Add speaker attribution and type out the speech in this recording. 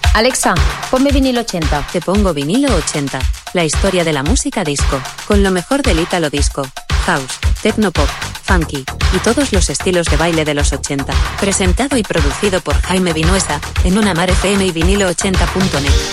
Speaker 1: Alexa, ponme vinilo 80.
Speaker 2: Te pongo vinilo 80. La historia de la música disco, con lo mejor del ítalo disco, house, technopop, funky y todos los estilos de baile de los 80. Presentado y producido por Jaime Vinuesa en Una Mar FM y vinilo80.net.